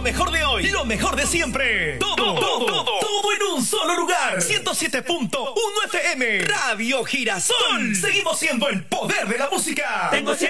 Lo mejor de hoy, lo mejor de siempre. Todo en un solo lugar. 107.1 FM. Radio Girasol. Seguimos siendo el poder de la música. Tengo